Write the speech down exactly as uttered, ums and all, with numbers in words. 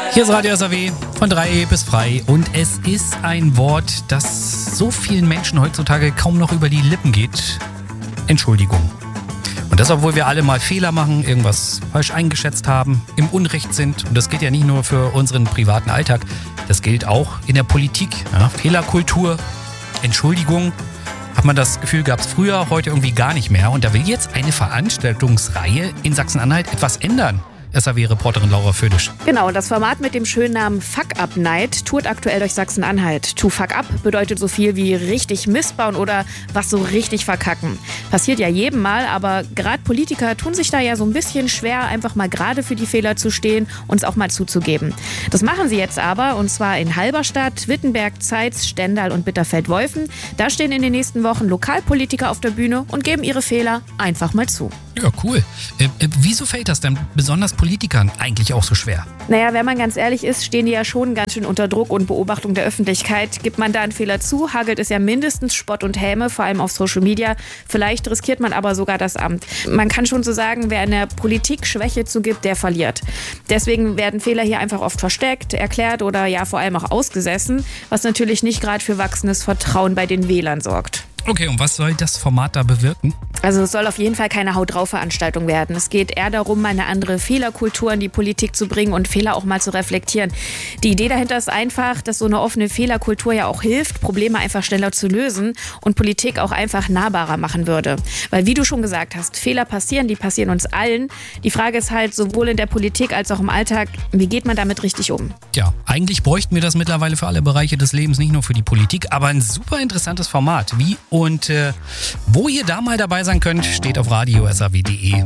Hier ist Radio S A W von drei bis frei und es ist ein Wort, das so vielen Menschen heutzutage kaum noch über die Lippen geht. Entschuldigung. Und das, obwohl wir alle mal Fehler machen, irgendwas falsch eingeschätzt haben, im Unrecht sind. Und das gilt ja nicht nur für unseren privaten Alltag, das gilt auch in der Politik. Ja, Fehlerkultur, Entschuldigung. Hat man das Gefühl, gab es früher, heute irgendwie gar nicht mehr. Und da will jetzt eine Veranstaltungsreihe in Sachsen-Anhalt etwas ändern. S A W-Reporterin Laura Födisch. Genau, das Format mit dem schönen Namen Fuck Up Night tourt aktuell durch Sachsen-Anhalt. To fuck up bedeutet so viel wie richtig Mist bauen oder was so richtig verkacken. Passiert ja jedem Mal, aber gerade Politiker tun sich da ja so ein bisschen schwer, einfach mal gerade für die Fehler zu stehen und es auch mal zuzugeben. Das machen sie jetzt aber, und zwar in Halberstadt, Wittenberg, Zeitz, Stendal und Bitterfeld-Wolfen. Da stehen in den nächsten Wochen Lokalpolitiker auf der Bühne und geben ihre Fehler einfach mal zu. Ja, cool. Äh, äh, wieso fällt das denn besonders Politikern eigentlich auch so schwer? Naja, wenn man ganz ehrlich ist, stehen die ja schon ganz schön unter Druck und Beobachtung der Öffentlichkeit. Gibt man da einen Fehler zu, hagelt es ja mindestens Spott und Häme, vor allem auf Social Media. Vielleicht riskiert man aber sogar das Amt. Man kann schon so sagen, wer in der Politik Schwäche zugibt, der verliert. Deswegen werden Fehler hier einfach oft versteckt, erklärt oder ja vor allem auch ausgesessen, was natürlich nicht gerade für wachsendes Vertrauen bei den Wählern sorgt. Okay, und was soll das Format da bewirken? Also es soll auf jeden Fall keine Haut-drauf-Veranstaltung werden. Es geht eher darum, mal eine andere Fehlerkultur in die Politik zu bringen und Fehler auch mal zu reflektieren. Die Idee dahinter ist einfach, dass so eine offene Fehlerkultur ja auch hilft, Probleme einfach schneller zu lösen und Politik auch einfach nahbarer machen würde. Weil wie du schon gesagt hast, Fehler passieren, die passieren uns allen. Die Frage ist halt, sowohl in der Politik als auch im Alltag, wie geht man damit richtig um? Ja, eigentlich bräuchten wir das mittlerweile für alle Bereiche des Lebens, nicht nur für die Politik, aber ein super interessantes Format. Wie und äh, wo ihr da mal dabei sein könnt, steht auf radio punkt s a w punkt d e.